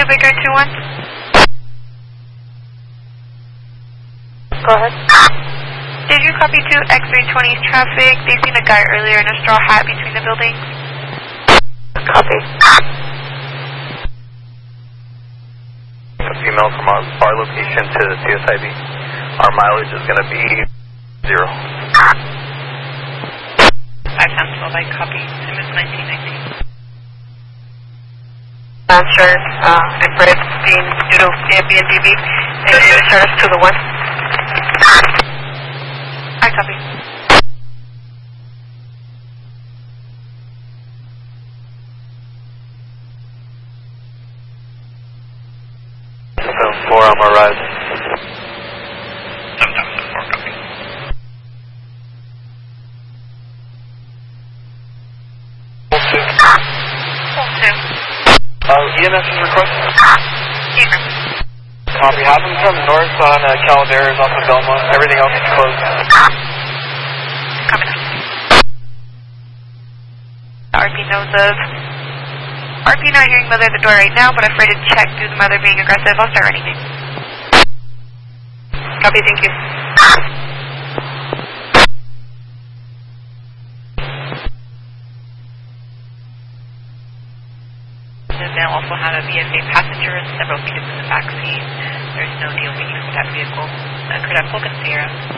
Victor 2-1. Go ahead. Did you copy 2 X320's traffic? They seen a guy earlier in a straw hat between the buildings. Copy. A female from our location to the CSIB. Our mileage is going to be 0. 5 times 12, I copy. MS 1919. Answer, Fred being due to BNDB, and you start us to the 1. I copy. So 4 on my rise. 7-4, copy. EMS is requested. Eager. Copy. Have them come north on Calaveras off of Belmont. Everything else is closed. Copy that. RP knows of. RP not hearing mother at the door right now, but afraid to check due to the mother being aggressive. I'll start running it. Copy, thank you. They also had a VSA passenger and several kids in the backseat. There's no DOB for that vehicle. Could I pull the Sierra?